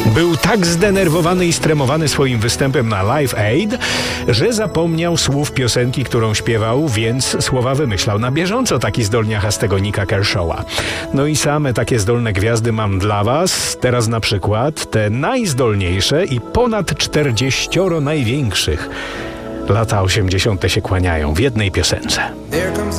Był tak zdenerwowany i stremowany swoim występem na Live Aid, że zapomniał słów piosenki, którą śpiewał, więc słowa wymyślał na bieżąco, taki zdolniacha z tego Nicka Kershawa. No i same takie zdolne gwiazdy mam dla was. Teraz na przykład te najzdolniejsze i ponad 40 największych. Lata 80. się kłaniają w jednej piosence.